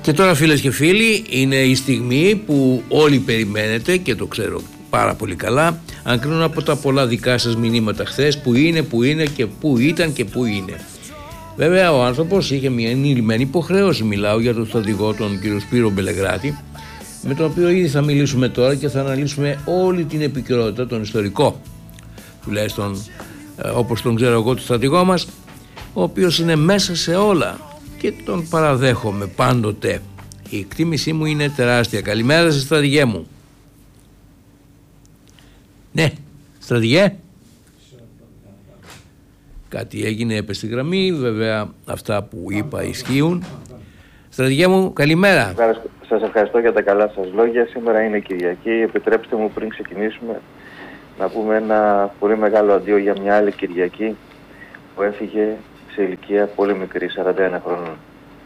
Και τώρα, φίλες και φίλοι, είναι η στιγμή που όλοι περιμένετε και το ξέρω πάρα πολύ καλά, αν κρίνουν από τα πολλά δικά σας μηνύματα χθες, που είναι και που ήταν και που είναι. Βέβαια, ο άνθρωπος είχε μια ενηλυμένη υποχρέωση. Μιλάω για τον στρατηγό, τον κύριο Σπύρο Μπελεγράτη, με τον οποίο ήδη θα μιλήσουμε τώρα και θα αναλύσουμε όλη την επικαιρότητα, τον ιστορικό, τουλάχιστον όπως τον ξέρω εγώ, τον στρατηγό μας, ο οποίος είναι μέσα σε όλα και τον παραδέχομαι πάντοτε. Η εκτίμησή μου είναι τεράστια. Καλημέρα σας, στρατηγέ μου. Ναι, στρατηγέ. Κάτι έγινε, έπεσε στη γραμμή. Βέβαια αυτά που είπα ισχύουν. Στρατηγέ μου, καλημέρα. Σας ευχαριστώ για τα καλά σας λόγια. Σήμερα είναι Κυριακή. Επιτρέψτε μου πριν ξεκινήσουμε να πούμε ένα πολύ μεγάλο αντίο για μια άλλη Κυριακή που έφυγε σε ηλικία πολύ μικρή, 41 χρόνων.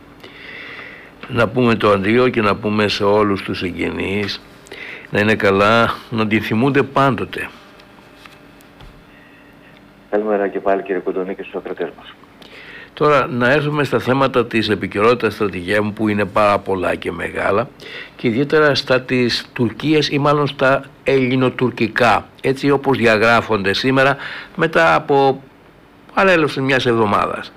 Να πούμε το αντίο και να πούμε σε όλους τους συγγενείς να είναι καλά, να τη θυμούνται πάντοτε. Καλημέρα και πάλι, κύριε Κοντονή, και στους ακροατές μας. Τώρα να έρθουμε στα θέματα της επικαιρότητας, στρατηγέ μου, που είναι πάρα πολλά και μεγάλα, και ιδιαίτερα στα της Τουρκίας ή μάλλον στα ελληνοτουρκικά, έτσι όπως διαγράφονται σήμερα μετά από παρέλευση μιας εβδομάδας.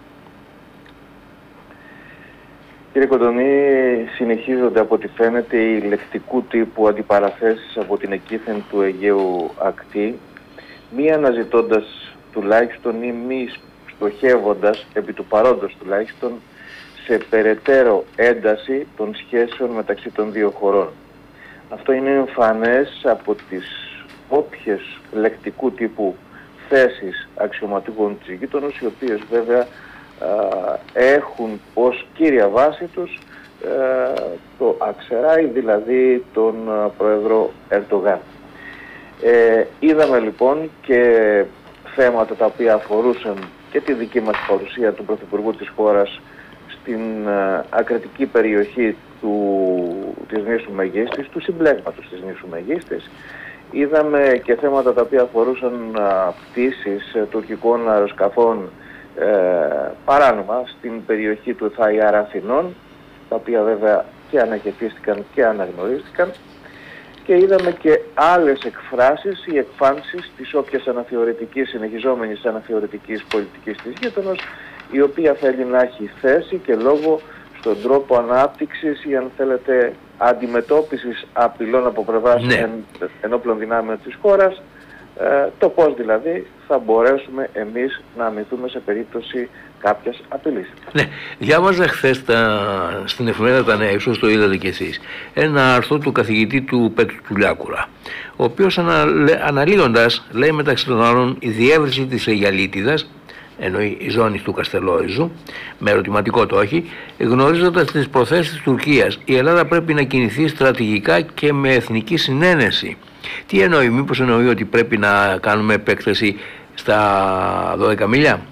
Κύριε Κοντονή, συνεχίζονται από ό,τι φαίνεται οι λεκτικού τύπου αντιπαραθέσεις από την εκείθεν του Αιγαίου ακτή, μη αναζητώντας τουλάχιστον ή μη στοχεύοντας, επί του παρόντος τουλάχιστον, σε περαιτέρω ένταση των σχέσεων μεταξύ των δύο χωρών. Αυτό είναι εμφανές από τις όποιες λεκτικού τύπου θέσεις αξιωματούχων της γείτονος, οι οποίες βέβαια έχουν ως κύρια βάση τους το Αξεράι, δηλαδή τον πρόεδρο Ερντογάν. Είδαμε λοιπόν και θέματα τα οποία αφορούσαν και τη δική μας παρουσία του Πρωθυπουργού της χώρας στην ακρατική περιοχή της νήσου Μεγίστης, του συμπλέγματος της νήσου Μεγίστης. Είδαμε και θέματα τα οποία αφορούσαν πτήσεις τουρκικών αεροσκαφών παράνομα στην περιοχή του Θαϊάρα Αθηνών, τα οποία βέβαια και ανακεφίστηκαν και αναγνωρίστηκαν, και είδαμε και άλλες εκφράσεις ή εκφάνσεις της όποιας συνεχιζόμενης αναθεωρητικής πολιτικής της γείτονος, η οποία θέλει να έχει θέση και λόγο στον τρόπο ανάπτυξης ή, αν θέλετε, αντιμετώπισης απειλών από πλευράς ενόπλων δυνάμεων της χώρας, το πώς δηλαδή θα μπορέσουμε εμείς να αμυνθούμε σε περίπτωση κάποιας απειλής. Ναι, διάβαζα χθες στην εφημερίδα Τα Νέα, ίσως το είδατε κι εσείς, ένα άρθρο του καθηγητή του Πέτρου του Λιάκουρα, ο οποίος αναλύοντας, λέει μεταξύ των άλλων, η διεύρυνση της Αιγαλίτιδας, εννοεί η ζώνη του Καστελόριζου, με ερωτηματικό το όχι, γνωρίζοντας τις προθέσεις της Τουρκίας, η Ελλάδα πρέπει να κινηθεί στρατηγικά και με εθνική συνένεση. Τι εννοεί, μήπως εννοεί ότι πρέπει να κάνουμε επέκταση στα 12 μίλια?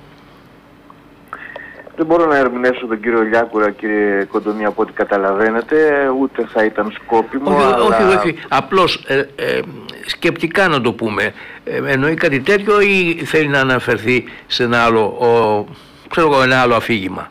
Δεν μπορώ να ερμηνεύσω τον κύριο Λιάκουρα, κύριε Κοντονή, από ό,τι καταλαβαίνετε, ούτε θα ήταν σκόπιμο. Όχι, απλώς σκεπτικά να το πούμε. Εννοεί κάτι τέτοιο ή θέλει να αναφερθεί σε ένα άλλο αφήγημα?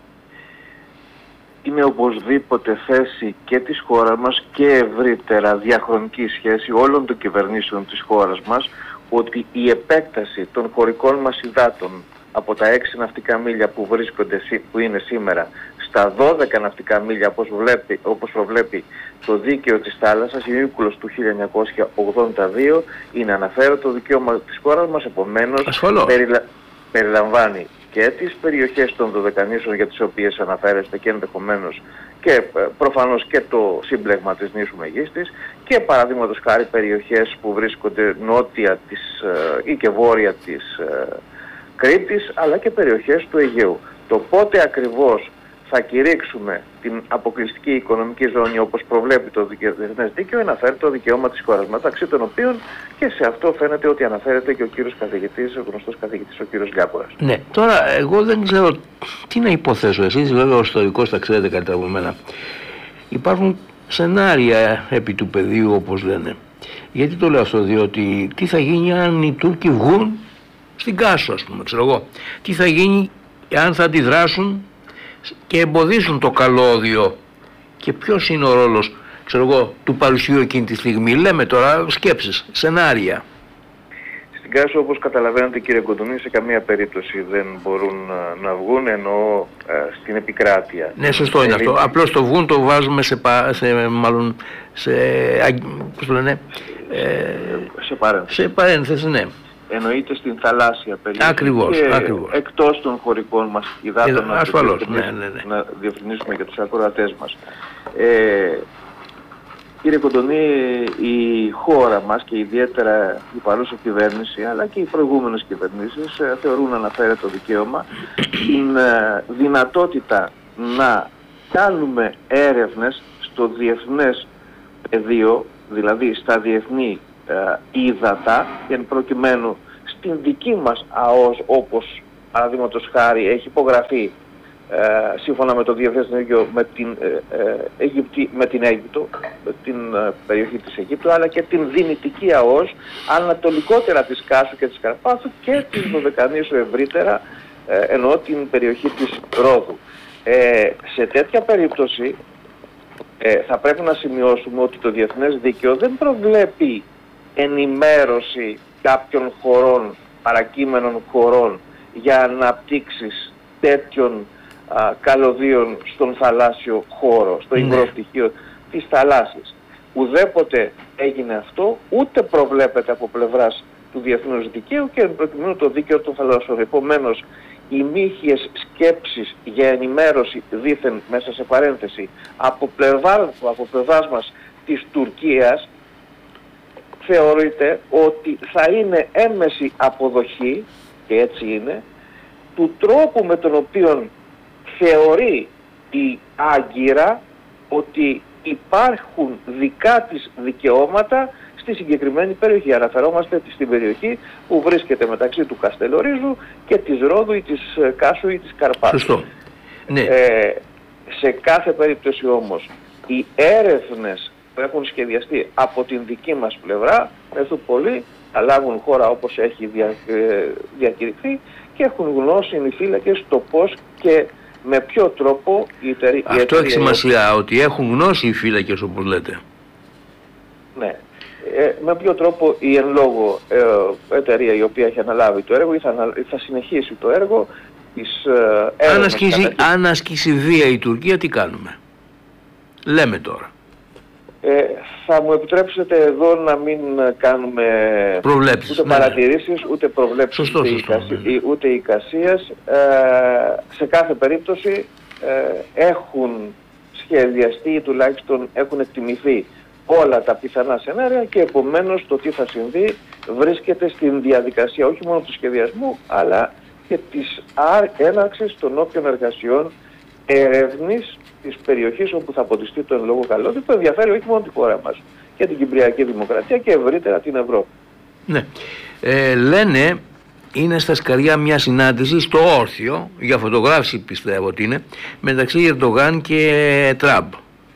Είναι οπωσδήποτε θέση και της χώρας μας και ευρύτερα διαχρονική σχέση όλων των κυβερνήσεων της χώρας μας ότι η επέκταση των χωρικών μας υδάτων από τα 6 ναυτικά μίλια που είναι σήμερα στα 12 ναυτικά μίλια όπως προβλέπει το δίκαιο της θάλασσας, η Μύκουλος του 1982, είναι αναφέρετο δικαίωμα της χώρας μας, επομένως περιλαμβάνει και τις περιοχές των Δωδεκανήσων για τις οποίες αναφέρεστε και ενδεχομένως και προφανώς και το σύμπλεγμα της νήσου Μεγίστης και παραδείγματος χάρη περιοχές που βρίσκονται νότια ή και βόρεια της Κρήτης, αλλά και περιοχές του Αιγαίου. Το πότε ακριβώς θα κηρύξουμε την αποκλειστική οικονομική ζώνη όπως προβλέπει το διεθνές δίκαιο αναφέρει το δικαίωμα της χώρας, μεταξύ των οποίων και σε αυτό φαίνεται ότι αναφέρεται και ο κύριος καθηγητής, ο γνωστός καθηγητής ο κύριος Λιάκουρας. Ναι, τώρα εγώ δεν ξέρω τι να υποθέσω, εσείς βέβαια ο ιστορικός τα ξέρετε καλύτερα από μένα. Υπάρχουν σενάρια επί του πεδίου όπως λένε. Γιατί το λέω αυτό? Διότι τι θα γίνει αν οι Τούρκοι βγουν στην Κάσο, ας πούμε, ξέρω εγώ. Τι θα γίνει αν θα αντιδράσουν και εμποδίσουν το καλώδιο Και ποιος είναι ο ρόλος, ξέρω εγώ, του παρουσίου εκείνη τη στιγμή? Λέμε τώρα σκέψεις, σενάρια. Στην Κάσο, όπως καταλαβαίνετε κύριε Κοντουνή, σε καμία περίπτωση δεν μπορούν να βγουν, εννοώ στην επικράτεια. Ναι, σωστό είναι αυτό. Απλώς το βγουν το βάζουμε πώς το λένε, σε παρένθεση, ναι. Εννοείται στην θαλάσσια περιοχή. Ακριβώς, και ακριβώς. Εκτός των χωρικών μας υδάτων, ασφαλώς, να διευθυνήσουμε και τους ακροατές μας. Κύριε Κοντονή, η χώρα μας και ιδιαίτερα η παρούσα κυβέρνηση αλλά και οι προηγούμενες κυβερνήσεις θεωρούν αναφέρετο δικαίωμα την δυνατότητα να κάνουμε έρευνες στο διεθνές πεδίο, δηλαδή στα διεθνή ύδατα, εν προκειμένου στην δική μας ΑΟΣ, όπως παραδείγματος χάρη έχει υπογραφεί σύμφωνα με το Διεθνές Δίκαιο με την Αίγυπτο, την περιοχή της Αιγύπτου, αλλά και την δυνητική ΑΟΣ ανατολικότερα της Κάσου και της Καρπάθου και της Δωδεκανήσου ευρύτερα, εννοώ την περιοχή της Ρόδου. Σε τέτοια περίπτωση θα πρέπει να σημειώσουμε ότι το Διεθνές Δίκαιο δεν προβλέπει ενημέρωση κάποιων χωρών, παρακείμενων χωρών, για αναπτύξεις τέτοιων καλωδίων στον θαλάσσιο χώρο, στο υγρό στοιχείο της θαλάσσης. Ουδέποτε έγινε αυτό, ούτε προβλέπεται από πλευράς του διεθνούς δικαίου και εν προκειμένου το δίκαιο των θαλασσών. Επομένως, οι μύχιες σκέψεις για ενημέρωση δήθεν, μέσα σε παρένθεση, από πλευράς μας της Τουρκίας, θεωρείται ότι θα είναι έμμεση αποδοχή, και έτσι είναι, του τρόπου με τον οποίο θεωρεί η Άγκυρα ότι υπάρχουν δικά της δικαιώματα στη συγκεκριμένη περιοχή. Αναφερόμαστε στην περιοχή που βρίσκεται μεταξύ του Καστελορίζου και της Ρόδου ή της Κάσου ή της Καρπάθου. Σωστό. Ναι. Σε κάθε περίπτωση όμως οι έρευνες που έχουν σχεδιαστεί από την δική μας πλευρά μέσω πολύ θα λάβουν χώρα όπως έχει διακηρυχθεί και έχουν γνώση οι φύλακες το πώς και με ποιο τρόπο η εταιρεία... Αυτό έχει σημασία, ότι έχουν γνώση οι φύλακες, όπως λέτε. Ναι. Με ποιο τρόπο η εν λόγω εταιρεία η οποία έχει αναλάβει το έργο ή θα συνεχίσει το έργο της αν ασκήσει βία η Τουρκία, τι κάνουμε? Λέμε τώρα. Θα μου επιτρέψετε εδώ να μην κάνουμε προβλέψεις, ούτε παρατηρήσεις, ούτε προβλέψεις, ούτε εικασίες. Σε κάθε περίπτωση έχουν σχεδιαστεί ή τουλάχιστον έχουν εκτιμηθεί όλα τα πιθανά σενάρια και επομένως το τι θα συμβεί βρίσκεται στην διαδικασία όχι μόνο του σχεδιασμού αλλά και της έναρξης των όποιων εργασιών ερεύνης της περιοχής όπου θα ποτιστεί το εν λόγω καλώδιο, που ενδιαφέρει όχι μόνο τη χώρα μας και την Κυπριακή Δημοκρατία και ευρύτερα την Ευρώπη. Ναι. Λένε είναι στα σκαριά μια συνάντηση στο Όρθιο, για φωτογράφηση πιστεύω ότι είναι, μεταξύ Ερντογάν και Τραμπ.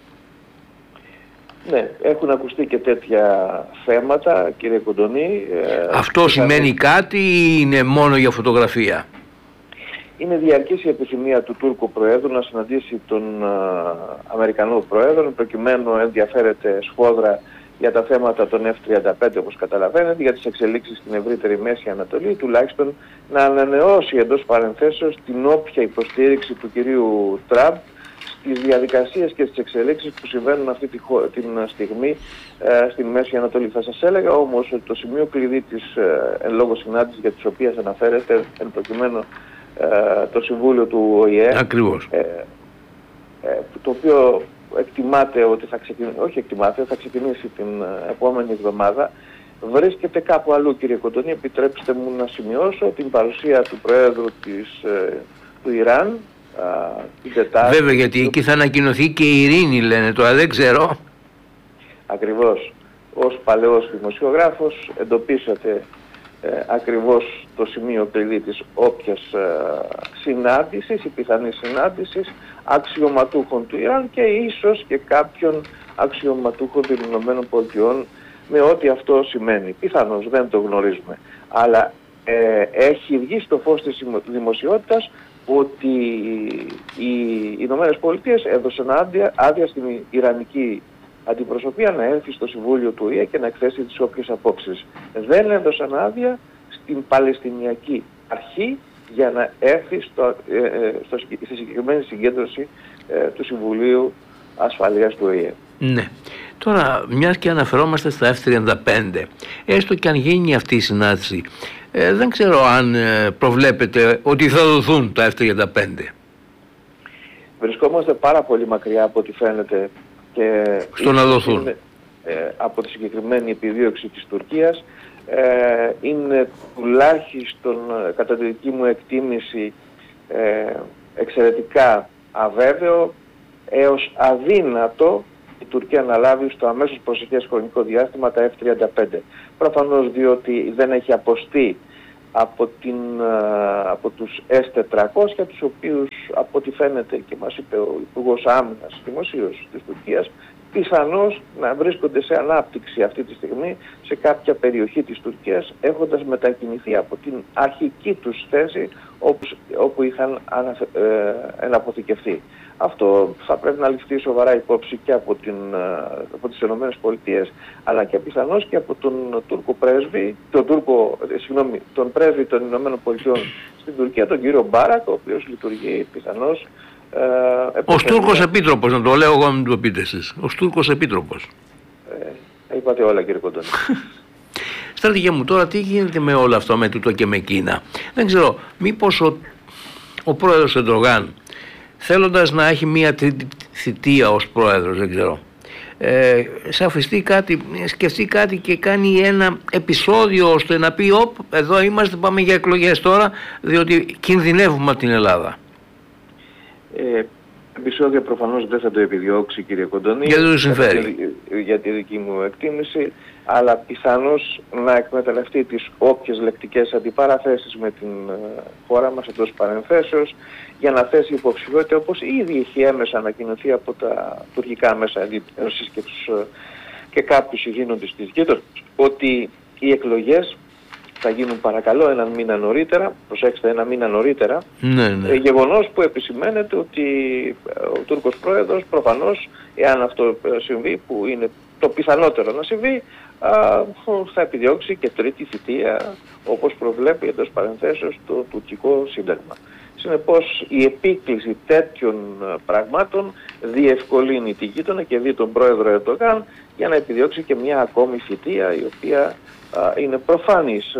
Ναι, έχουν ακουστεί και τέτοια θέματα, κύριε Κοντονή. Αυτό σημαίνει κάτι ή είναι μόνο για φωτογραφία? Είναι διαρκής η επιθυμία του Τούρκου Προέδρου να συναντήσει τον Αμερικανό Προέδρο, προκειμένου ενδιαφέρεται σφόδρα για τα θέματα των F-35, όπως καταλαβαίνετε, για τις εξελίξεις στην ευρύτερη Μέση Ανατολή, τουλάχιστον να ανανεώσει εντός παρενθέσεως την όποια υποστήριξη του κυρίου Τραμπ στις διαδικασίες και στις εξελίξεις που συμβαίνουν αυτή την στιγμή στην Μέση Ανατολή. Θα σας έλεγα όμως ότι το σημείο κλειδί της εν λόγω συνάντησης για τις οποίες αναφέρεται εν προκειμένου το Συμβούλιο του ΟΗΕ, το οποίο εκτιμάται ότι θα ξεκινήσει την επόμενη εβδομάδα, βρίσκεται κάπου αλλού, κύριε Κοντονή. Επιτρέψτε μου να σημειώσω την παρουσία του Προέδρου του Ιράν την Τετάρτη. Βέβαια, γιατί εκεί θα ανακοινωθεί και η ειρήνη, λένε, τώρα δεν ξέρω. Ακριβώς. Ως παλαιός δημοσιογράφος εντοπίσατε ακριβώς το σημείο κλειδί της όποιας συνάντησης ή πιθανής συνάντησης αξιωματούχων του Ιράν και ίσως και κάποιων αξιωματούχων των Ηνωμένων Πολιτειών, με ό,τι αυτό σημαίνει. Πιθανώς δεν το γνωρίζουμε. Αλλά έχει βγει στο φως της δημοσιότητας ότι οι Ηνωμένες Πολιτείες έδωσαν άδεια στην Ιρανική αντιπροσωπεία να έρθει στο Συμβούλιο του ΟΗΕ και να εκθέσει τις όποιες απόψεις. Δεν έδωσαν άδεια στην Παλαιστινιακή Αρχή για να έρθει στη συγκεκριμένη συγκέντρωση του Συμβουλίου Ασφαλείας του ΟΗΕ. Ναι. Τώρα, μιας και αναφερόμαστε στα F-35, έστω και αν γίνει αυτή η συνάντηση, δεν ξέρω αν προβλέπετε ότι θα δοθούν τα F-35. Βρισκόμαστε πάρα πολύ μακριά από ό,τι φαίνεται και στο να δοθούν. Από τη συγκεκριμένη επιδίωξη της Τουρκίας. Είναι τουλάχιστον, κατά τη δική μου εκτίμηση, εξαιρετικά αβέβαιο έως αδύνατο η Τουρκία να λάβει στο αμέσως προσεχές χρονικό διάστημα τα F-35. Προφανώς διότι δεν έχει αποστεί από τους S-400, τους οποίους από ό,τι φαίνεται και μας είπε ο Υπουργός Άμυνας δημοσίως της Τουρκίας, πιθανώς να βρίσκονται σε ανάπτυξη αυτή τη στιγμή σε κάποια περιοχή της Τουρκίας, έχοντας μετακινηθεί από την αρχική τους θέση όπου είχαν εναποθηκευτεί. Αυτό θα πρέπει να ληφθεί σοβαρά υπόψη και από τις ΗΠΑ, αλλά και πιθανώς και από τον Τούρκο πρέσβη, τον πρέσβη των ΗΠΑ στην Τουρκία, τον κύριο Μπάρακ, ο οποίος λειτουργεί πιθανώς ως Τούρκος Επίτροπος, να το λέω εγώ, μην το πείτε εσείς. Ως Τούρκος Επίτροπος. Είπατε όλα, κύριε Κοντώνη. Στρατηγέ μου, τώρα τι γίνεται με όλο αυτό, με τούτο και με Κίνα? Δεν ξέρω, μήπως ο πρόεδρος Ερντογάν, θέλοντας να έχει μία τρίτη θητεία ως πρόεδρος, δεν ξέρω, σκεφτεί κάτι και κάνει ένα επεισόδιο ώστε να πει εδώ είμαστε, πάμε για εκλογές τώρα, διότι κινδυνεύουμε από την Ελλάδα. Επεισόδιο προφανώς δεν θα το επιδιώξει, κύριε Κοντώνη, γιατί δεν του συμφέρει, για τη δική μου εκτίμηση, αλλά πιθανώς να εκμεταλλευτεί τις όποιες λεκτικές αντιπαραθέσεις με την χώρα μας εντός παρενθέσεως για να θέσει υποψηφιότητα, όπως ήδη έχει έμεσα ανακοινωθεί από τα τουρκικά μέσα ενημέρωσης και κάποιους ηγήνοντες της γείτονας, ότι οι εκλογές θα γίνουν παρακαλώ έναν μήνα νωρίτερα, προσέξτε, ένα μήνα νωρίτερα, γεγονός που επισημαίνεται ότι ο Τούρκος πρόεδρος προφανώς, εάν αυτό συμβεί, που είναι το πιθανότερο να συμβεί, θα επιδιώξει και τρίτη θητεία, όπως προβλέπει εντός παρενθέσεως το τουρκικό σύνταγμα. Συνεπώς η επίκληση τέτοιων πραγμάτων διευκολύνει τη γείτονα και δει τον πρόεδρο Ερντογάν για να επιδιώξει και μια ακόμη θητεία, η οποία είναι προφανής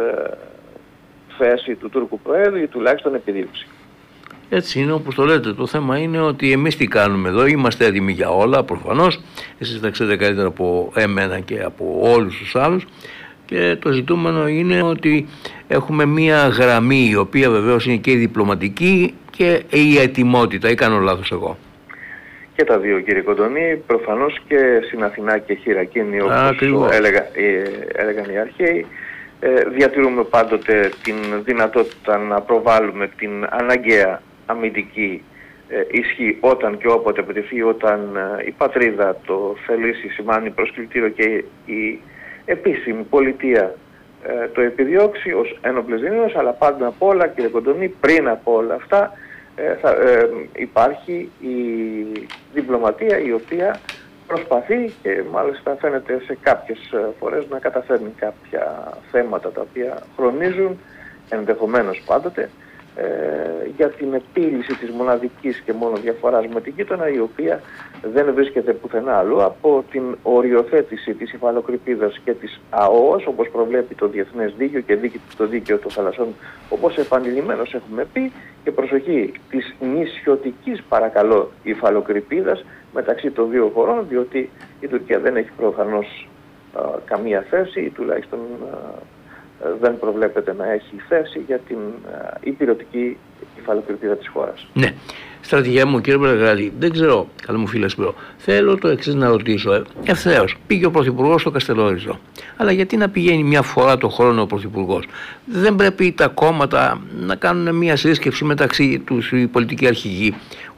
θέση του Τούρκου Προέδρου ή τουλάχιστον επιδίωξη. Έτσι είναι, όπως το λέτε. Το θέμα είναι ότι εμείς τι κάνουμε εδώ, είμαστε έτοιμοι για όλα προφανώς, εσείς τα ξέρετε καλύτερα από εμένα και από όλους τους άλλους, και το ζητούμενο είναι ότι έχουμε μία γραμμή η οποία βεβαίως είναι και η διπλωματική και η ετοιμότητα, ή κάνω λάθος εγώ? Και τα δύο, κύριε Κοντώνη, προφανώς και στην Αθηνά και Χειρακίνη, όπως έλεγαν οι αρχαίοι, διατηρούμε πάντοτε την δυνατότητα να προβάλλουμε την αναγκαία αμυντική ισχύ όταν και όποτε επιτευχθεί, όταν η πατρίδα το θελήσει, σημάνει προσκλητήριο και η επίσημη πολιτεία το επιδιώξει ως ένοπλες δυνάμεις, αλλά πάντα απ' όλα, κύριε Κοντώνη, πριν από όλα αυτά υπάρχει η διπλωματία, η οποία προσπαθεί και μάλιστα φαίνεται σε κάποιες φορές να καταφέρνει κάποια θέματα τα οποία χρονίζουν, ενδεχομένως πάντοτε, για την επίλυση της μοναδικής και μόνο διαφοράς με την γείτονα, η οποία δεν βρίσκεται πουθενά αλλού από την οριοθέτηση της υφαλοκρηπίδας και της ΑΟΣ, όπως προβλέπει το Διεθνές Δίκαιο και το Δίκαιο των Θαλασσών, όπως επανειλημμένως έχουμε πει, και προσοχή, της νησιωτικής παρακαλώ υφαλοκρηπίδας μεταξύ των δύο χωρών, διότι η Τουρκία δεν έχει προφανώς καμία θέση, ή τουλάχιστον δεν προβλέπεται να έχει θέση για την υπηρετική υφαλοκρηπίδα της χώρας. Ναι. Στρατηγέ μου, κύριε Μπραγάλη, δεν ξέρω, καλό μου φίλε Σπύρο, θέλω το εξής να ρωτήσω. Ευθέως, πήγε ο Πρωθυπουργός στο Καστελόριζο. Αλλά γιατί να πηγαίνει μια φορά το χρόνο ο Πρωθυπουργός? Δεν πρέπει τα κόμματα να κάνουν μια σύσκεψη μεταξύ τους, οι πολιτικοί αρχηγοί?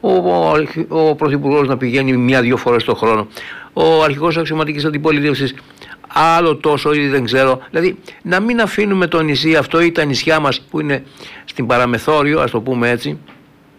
Ο Πρωθυπουργός να πηγαίνει μια-δυο φορές το χρόνο? Ο αρχηγός αξιωματικής αντιπολίτευσης άλλο τόσο, ή δεν ξέρω. Δηλαδή να μην αφήνουμε το νησί αυτό ή τα νησιά μας που είναι στην παραμεθόριο, ας το πούμε έτσι,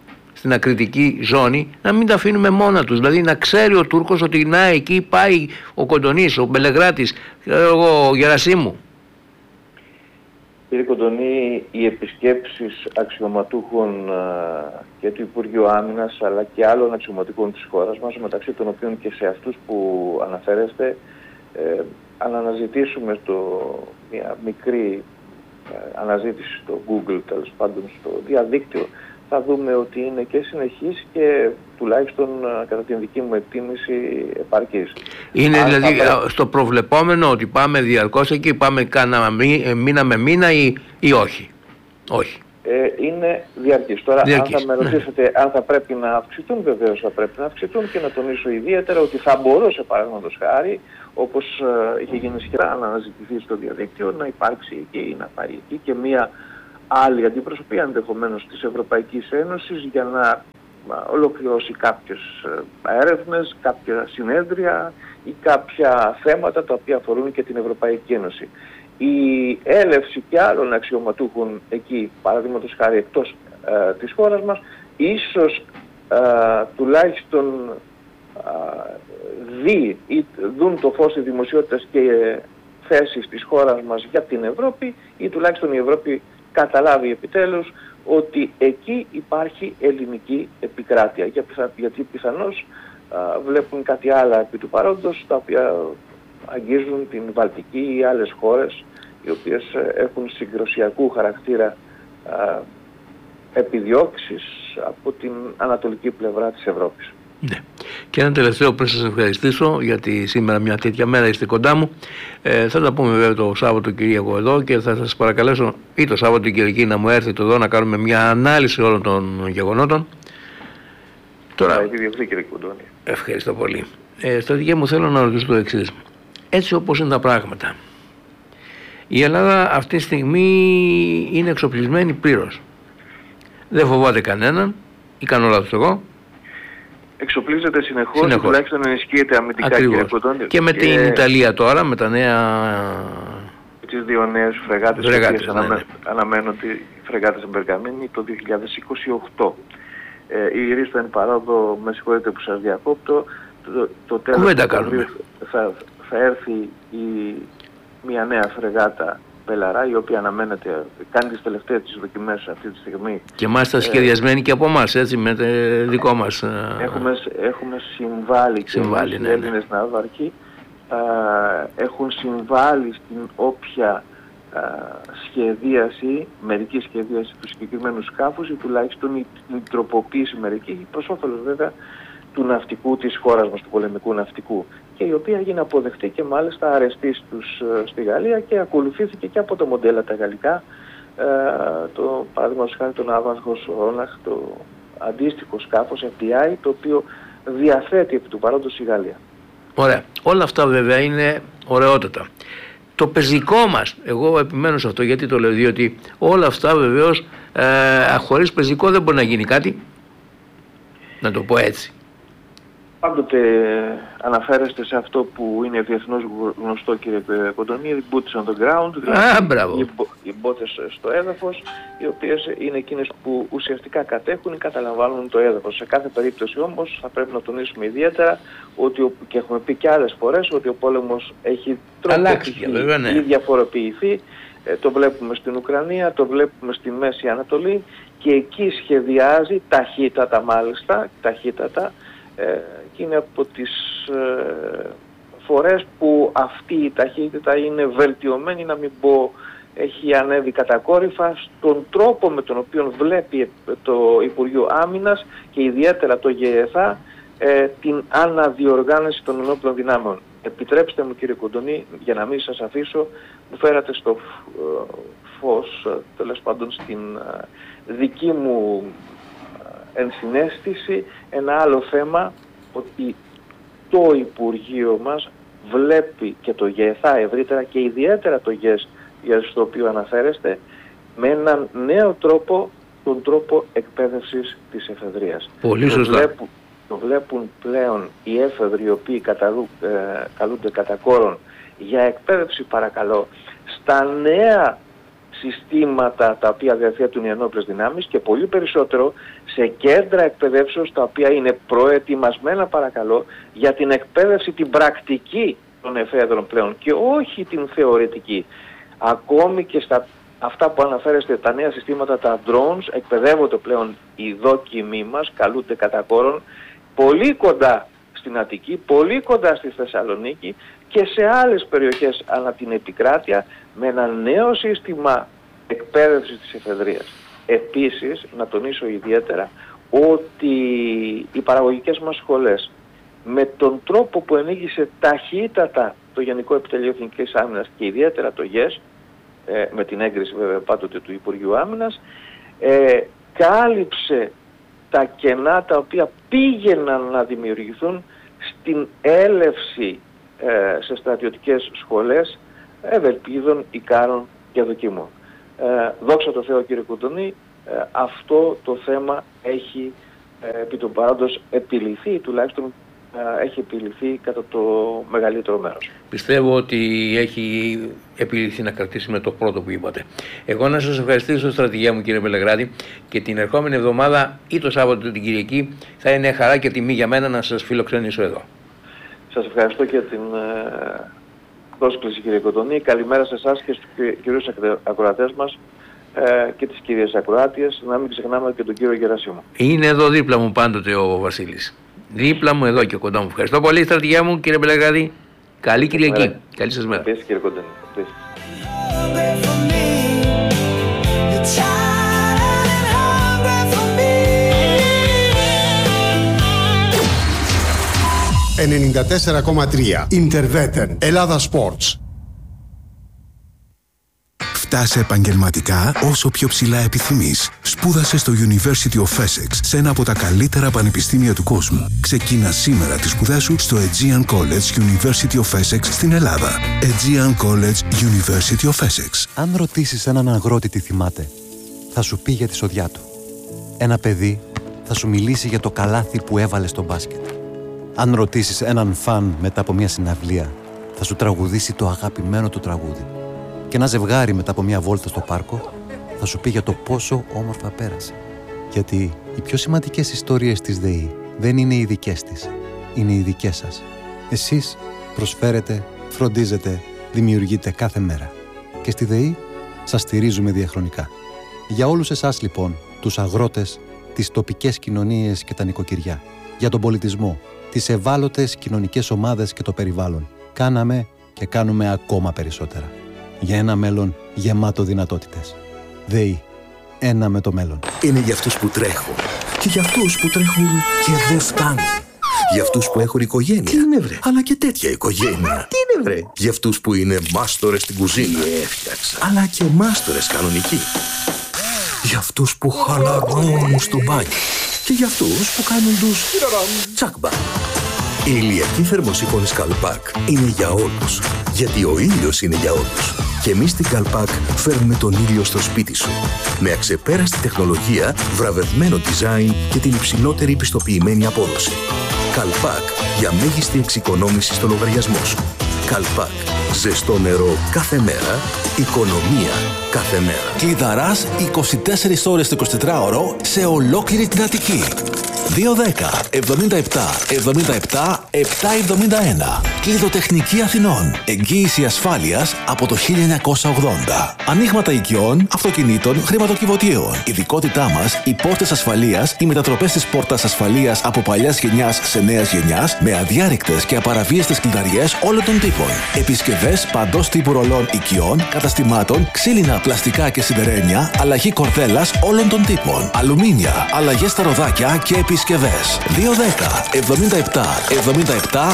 στην ακριτική ζώνη, να μην τα αφήνουμε μόνα τους. Δηλαδή να ξέρει ο Τούρκος ότι να εκεί πάει ο Κοντονής, ο Μπελεγράτης, ο Γερασίμου. Κύριε Κοντονή, οι επισκέψεις αξιωματούχων και του Υπουργείου Άμυνας αλλά και άλλων αξιωματούχων της χώρας μας, μεταξύ των οποίων και σε αυτούς που αναφέρεστε, αν αναζητήσουμε μια μικρή αναζήτηση στο Google, τέλος πάντων στο διαδίκτυο, θα δούμε ότι είναι και συνεχής και τουλάχιστον κατά την δική μου εκτίμηση επαρκής. Είναι δηλαδή στο προβλεπόμενο ότι πάμε διαρκώς εκεί, πάμε κάνα μήνα με μήνα ή όχι? Όχι. Είναι διαρκής. Τώρα, αν θα με ρωτήσετε αν θα πρέπει να αυξηθούν, βεβαίως θα πρέπει να αυξηθούν, και να τονίσω ιδιαίτερα ότι θα μπορούσε, παραδείγματος χάρη, όπως είχε γίνει σχετικά να αναζητηθεί στο διαδίκτυο, να υπάρξει εκεί ή να πάρει εκεί και μία άλλη αντιπροσωπεία ενδεχομένως της Ευρωπαϊκής Ένωσης για να ολοκληρώσει κάποιες έρευνες, κάποια συνέδρια ή κάποια θέματα τα οποία αφορούν και την Ευρωπαϊκή Ένωση. Η έλευση και άλλων αξιωματούχων εκεί, παραδείγματος χάρη εκτός της χώρας μας, ίσως τουλάχιστον δουν το φως της δημοσιότητας και θέσεις της χώρας μας για την Ευρώπη, ή τουλάχιστον η Ευρώπη καταλάβει επιτέλους ότι εκεί υπάρχει ελληνική επικράτεια, γιατί πιθανώς βλέπουν κάτι άλλα επί του παρόντος, τα οποία αγγίζουν την Βαλτική ή άλλες χώρες οι οποίες έχουν συγκροσιακού χαρακτήρα επιδιώξεις από την ανατολική πλευρά της Ευρώπης. Ναι. Και ένα τελευταίο πριν σας ευχαριστήσω, γιατί σήμερα μια τέτοια μέρα είστε κοντά μου. Θα τα πούμε βέβαια το Σάββατο Κυριακό εδώ, και θα σας παρακαλέσω ή το Σάββατο Κυριακή να μου έρθετε εδώ να κάνουμε μια ανάλυση όλων των γεγονότων. Τώρα, ευχαριστώ πολύ. Στο δικό μου θέλω να ρωτήσω το εξής. Έτσι όπως είναι τα πράγματα, η Ελλάδα αυτή τη στιγμή είναι εξοπλισμένη πλήρως. Δεν φοβάται κανέναν, ή κάνω λάθος εγώ? Εξοπλίζεται συνεχώς, τουλάχιστον ενισχύεται αμυντικά, κύριε Κοντόνη. Και με την Ιταλία τώρα, με τα νέα... τις δύο νέες φρεγάτες, αναμένονται οι φρεγάτες Μπεργαμίνη το 2028. Η Ρίστα είναι παράδο, με συγχωρείτε που σας διακόπτω, το τέλος του Οκτωβρίου θα έρθει μια νέα φρεγάτα Πελαρά, η οποία αναμένεται, κάνει τις τελευταίες τις δοκιμές αυτή τη στιγμή. Και μάλιστα σχεδιασμένη και από εμάς, έτσι, με το δικό μας... Έχουμε συμβάλει και οι Έλληνες ναύαρχοι έχουν συμβάλει στην όποια σχεδίαση, μερική σχεδίαση του συγκεκριμένου σκάφους, ή τουλάχιστον την τροποποίηση μερική, προς όφελος βέβαια του ναυτικού της χώρας μας, του πολεμικού ναυτικού, και η οποία έγινε αποδεκτή και μάλιστα αρεστή στη Γαλλία και ακολουθήθηκε και από το μοντέλα τα γαλλικά, το παραδείγματος χάρη τον Άβασχος Ρόναχ, το αντίστοιχο σκάφος FDI, το οποίο διαθέτει επί του παρόντος η Γαλλία. Ωραία. Όλα αυτά βέβαια είναι ωραιότατα. Το πεζικό μας, εγώ επιμένω σε αυτό, γιατί το λέω, διότι όλα αυτά βεβαίως χωρίς πεζικό δεν μπορεί να γίνει κάτι, να το πω έτσι. Πάντοτε αναφέρεστε σε αυτό που είναι διεθνώς γνωστό, κύριε Κοντονή, οι boots on the ground, δηλαδή οι μπότες στο έδαφος, οι οποίες είναι εκείνες που ουσιαστικά κατέχουν ή καταλαμβάνουν το έδαφος. Σε κάθε περίπτωση όμως θα πρέπει να τονίσουμε ιδιαίτερα ότι, και έχουμε πει και άλλες φορές, ότι ο πόλεμος έχει τροποποιηθεί ή διαφοροποιηθεί. Το βλέπουμε στην Ουκρανία, το βλέπουμε στη Μέση Ανατολή, και εκεί σχεδιάζει ταχύτατα, μάλιστα, και είναι από τις φορές που αυτή η ταχύτητα είναι βελτιωμένη, να μην πω έχει ανέβει κατακόρυφα, στον τρόπο με τον οποίο βλέπει το Υπουργείο Άμυνας και ιδιαίτερα το ΓΕΘΑ την αναδιοργάνωση των ενόπλων δυνάμεων. Επιτρέψτε μου, κύριε Κοντονή, για να μην σας αφήσω, μου φέρατε στο φως, τέλος πάντων στην δική μου ενσυναίσθηση, ένα άλλο θέμα, ότι το Υπουργείο μας βλέπει και το ΓΕΘΑ ευρύτερα και ιδιαίτερα το ΓΕΣ, στο οποίο αναφέρεστε, με έναν νέο τρόπο, τον τρόπο εκπαίδευσης της εφεδρείας. Πολύ σωστά. Το βλέπουν πλέον οι έφεδροι, οι οποίοι καλούνται κατά κόρον για εκπαίδευση, παρακαλώ, στα νέα συστήματα τα οποία διαθέτουν οι ενόπλες δυνάμεις και πολύ περισσότερο σε κέντρα εκπαιδεύσεως τα οποία είναι προετοιμασμένα, παρακαλώ, για την εκπαίδευση την πρακτική των εφέδρων πλέον και όχι την θεωρητική. Ακόμη και στα αυτά που αναφέρεστε, τα νέα συστήματα, τα drones, εκπαιδεύονται πλέον οι δόκιμοι μας, καλούνται κατά κόρον, πολύ κοντά στην Αττική, πολύ κοντά στη Θεσσαλονίκη και σε άλλες περιοχές ανά την επικράτεια με ένα νέο σύστημα εκπαίδευσης της εφεδρείας. Επίσης, να τονίσω ιδιαίτερα ότι οι παραγωγικές μας σχολές με τον τρόπο που ενήγησε ταχύτατα το Γενικό Επιτελείο Εθνικής Άμυνας και ιδιαίτερα το ΓΕΣ, με την έγκριση βέβαια πάντοτε του Υπουργείου Άμυνας, κάλυψε τα κενά τα οποία πήγαιναν να δημιουργηθούν στην έλευση σε στρατιωτικές σχολές ευελπίδων, ικάρων και δοκιμών. Δόξα τω Θεώ, κύριε Κοντονή, αυτό το θέμα έχει επί του παρόντος επιληθεί, τουλάχιστον έχει επιληθεί κατά το μεγαλύτερο μέρος. Πιστεύω ότι έχει επιληθεί να κρατήσουμε το πρώτο που είπατε. Εγώ να σας ευχαριστήσω, στρατηγέ μου, κύριε Μπελεγράδη, και την ερχόμενη εβδομάδα ή το Σάββατο την Κυριακή θα είναι χαρά και τιμή για μένα να σας φιλοξενήσω εδώ. Σας ευχαριστώ και την πρόσκληση, κύριε Κοντονή. Καλημέρα σε εσάς και στους κυρίους ακροατές μας και τις κυρίες ακροάτιες. Να μην ξεχνάμε και τον κύριο Γερασίμου. Είναι εδώ δίπλα μου πάντοτε ο Βασίλης. Δίπλα μου εδώ και κοντά μου. Ευχαριστώ πολύ, στρατηγιά μου, κύριε Μπελεγράδη. Καλή Κυριακή. Καλή σας μέρα. Επίσης, κύριε Κοντονή. Επίσης. 94,3 Interveten Ελλάδα Sports. Φτάσε επαγγελματικά όσο πιο ψηλά επιθυμείς. Σπούδασε στο University of Essex, σε ένα από τα καλύτερα πανεπιστήμια του κόσμου. Ξεκίνα σήμερα τις σπουδές σου στο Aegean College University of Essex στην Ελλάδα. Aegean College University of Essex. Αν ρωτήσεις έναν αγρότη τι θυμάται, θα σου πει για τη σοδιά του. Ένα παιδί θα σου μιλήσει για το καλάθι που έβαλε στο μπάσκετ. Αν ρωτήσεις έναν φαν μετά από μια συναυλία, θα σου τραγουδήσει το αγαπημένο του τραγούδι. Και ένα ζευγάρι μετά από μια βόλτα στο πάρκο θα σου πει για το πόσο όμορφα πέρασε. Γιατί οι πιο σημαντικές ιστορίες της ΔΕΗ δεν είναι οι δικές της, είναι οι δικές σας. Εσείς προσφέρετε, φροντίζετε, δημιουργείτε κάθε μέρα. Και στη ΔΕΗ σας στηρίζουμε διαχρονικά. Για όλους εσάς λοιπόν, τους αγρότες, τις τοπικές κοινωνίες και τα νοικοκυριά, για τον πολιτισμό, τις ευάλωτες κοινωνικές ομάδες και το περιβάλλον, κάναμε και κάνουμε ακόμα περισσότερα. Για ένα μέλλον γεμάτο δυνατότητες. ΔΕΗ. Ένα με το μέλλον. Είναι για αυτούς που τρέχουν. Και για αυτούς που τρέχουν και δεν φτάνουν. Για αυτούς που έχουν οικογένεια. Τι είναι, βρε? Αλλά και τέτοια οικογένεια. Τι είναι, βρε? Για αυτούς που είναι μάστορες στην κουζίνα. Έφτιαξα. Αλλά και μάστορες κανονικοί. Για αυτούς που χαλαρώνουν στο μπάνιο. Και για αυτούς που κάνουν τους τσάκμπα. Η ηλιακή θερμοσύφωνη Καλπάκ είναι για όλους. Γιατί ο ήλιος είναι για όλους. Και εμείς στην Καλπάκ φέρνουμε τον ήλιο στο σπίτι σου. Με αξεπέραστη τεχνολογία, βραβευμένο design και την υψηλότερη πιστοποιημένη απόδοση. Καλπάκ για μέγιστη εξοικονόμηση στο λογαριασμό σου. Καλπάκ. Ζεστό νερό κάθε μέρα. Οικονομία κάθε μέρα. Κλειδαράς 24 ώρες το 24ωρο σε ολόκληρη την Αττική. 210 77 77 771. Κλειδοτεχνική Αθηνών. Εγγύηση ασφάλειας από το 1980. Ανοίγματα οικειών, αυτοκινήτων, χρηματοκιβωτίων. Ειδικότητά μας, οι πόρτες ασφαλείας, οι μετατροπές της πόρτας ασφαλείας από παλιάς γενιάς σε νέας γενιάς, με αδιάρρηκτες και απαραβίαστες κλειδαριές όλων των τύπων. Επισκευές παντός τύπου ρολών οικειών, καταστημάτων, ξύλινα, πλαστικά και σιδερένια, αλλαγή κορδέλας όλων των τύπων. Αλουμίνια, αλλαγές στα ροδάκια και επισκευές. 210 77 77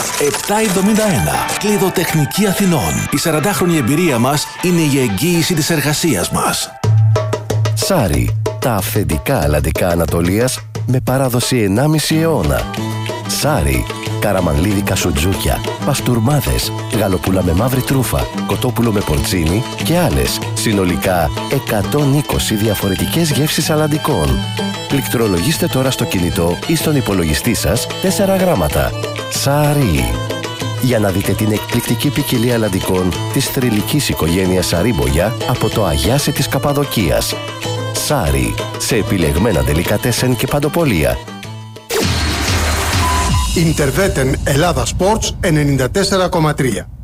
771. Κλειδοτεχνική Αθηνών. Η 40χρονη εμπειρία μας είναι η εγγύηση της εργασίας μας. Σάρι. Τα αυθεντικά αλλαντικά Ανατολίας με παράδοση 1,5 αιώνα. Σάρι. Καραμανλίδικα σουτζούκια, παστούρμάδες, γαλοπούλα με μαύρη τρούφα, κοτόπουλο με πορτσίνι και άλλες. Συνολικά 120 διαφορετικές γεύσεις αλλαντικών. Πληκτρολογήστε τώρα στο κινητό ή στον υπολογιστή σας 4 γράμματα. Σάρι. για να δείτε την εκπληκτική ποικιλία αλαντικών της θρυλικής οικογένειας Σαρίμπογια από το Αγιάσι της Καπαδοκίας. Σάρι, σε επιλεγμένα ντελικατέσεν και παντοπολία. Interveten Ελλάδα Sports 94,3.